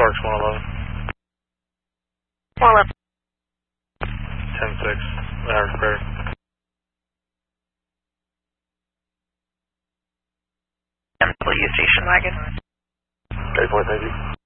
Sparks 111. 111. 10-6. Hours prayer. W station wagon. Okay, point, thank you.